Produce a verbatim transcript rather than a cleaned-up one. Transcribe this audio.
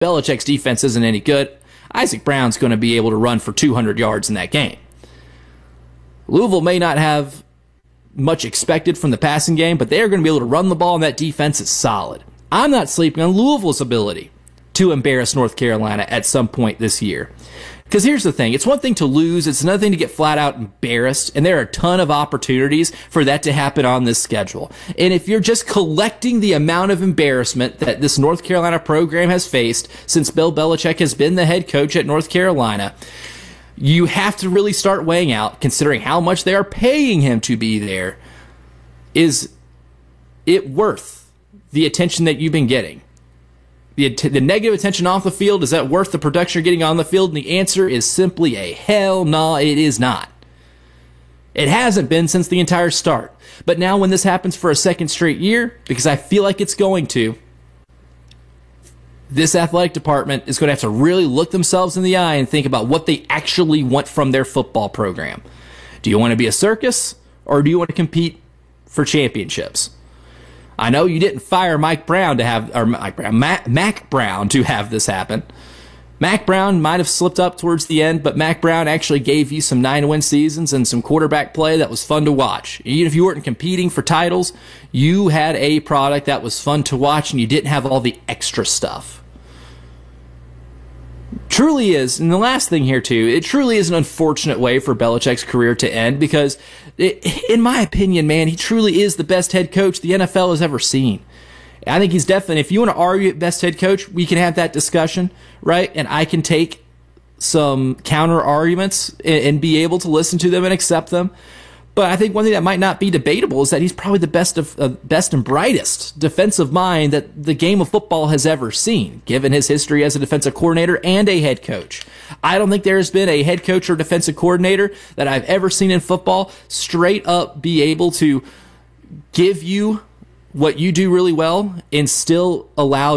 Belichick's defense isn't any good, Isaac Brown's going to be able to run for two hundred yards in that game. Louisville may not have much expected from the passing game, but they are going to be able to run the ball, and that defense is solid. I'm not sleeping on Louisville's ability to embarrass North Carolina at some point this year. Because here's the thing, it's one thing to lose, it's another thing to get flat out embarrassed, and there are a ton of opportunities for that to happen on this schedule. And if you're just collecting the amount of embarrassment that this North Carolina program has faced since Bill Belichick has been the head coach at North Carolina, you have to really start weighing out, considering how much they are paying him to be there, is it worth the attention that you've been getting? The, the negative attention off the field, is that worth the production you're getting on the field? And the answer is simply a hell no, it is not. It hasn't been since the entire start. But now when this happens for a second straight year, because I feel like it's going to, this athletic department is going to have to really look themselves in the eye and think about what they actually want from their football program. Do you want to be a circus, or do you want to compete for championships? I know you didn't fire Mike Brown to have, or Mike Brown, Mac, Mac Brown to have this happen. Mac Brown might have slipped up towards the end, but Mac Brown actually gave you some nine-win seasons and some quarterback play that was fun to watch. Even if you weren't competing for titles, you had a product that was fun to watch, and you didn't have all the extra stuff. Truly is, and the last thing here too, it truly is an unfortunate way for Belichick's career to end, because it, in my opinion, man, he truly is the best head coach the N F L has ever seen. I think he's definitely, if you want to argue best head coach, we can have that discussion, right? And I can take some counter arguments and, and be able to listen to them and accept them. But I think one thing that might not be debatable is that he's probably the best of uh, best and brightest defensive mind that the game of football has ever seen, given his history as a defensive coordinator and a head coach. I don't think there has been a head coach or defensive coordinator that I've ever seen in football straight up be able to give you what you do really well and still allow